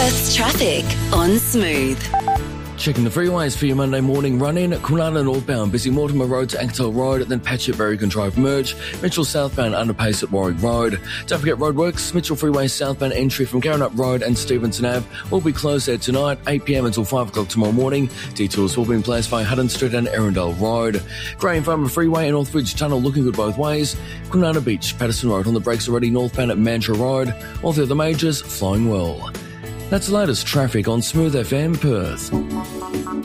Perth's traffic on Smooth. Checking the freeways for your Monday morning run-in. Kwinana northbound, busy Mortimer Road to Anktel Road, then Patchett-Berry can Drive merge. Mitchell southbound underpace at Warwick Road. Don't forget roadworks. Mitchell Freeway southbound entry from Garranup Road and Stevenson Ave will be closed there tonight, 8 p.m. until 5 o'clock tomorrow morning. Detours will be in place via Hutton Street and Erindale Road. Grey and Farmer Freeway and Northbridge Tunnel looking good both ways. Kwinana Beach, Patterson Road on the brakes already northbound at Mandurah Road. All the other majors flowing well. That's the latest traffic on Smooth FM Perth.